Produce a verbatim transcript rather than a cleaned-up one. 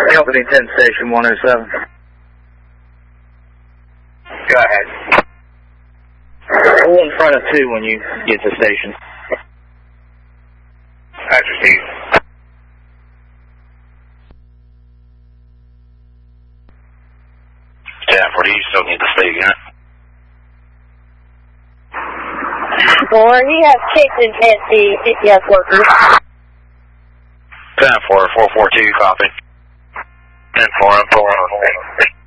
Company ten Station one oh seven. Go ahead. Pull in front of two when you get to the station. That's received. ten forty, you still need the speed unit. Four, he has kicked and can't see C P S workers. ten four, four four two, copy. ten four, I'm four.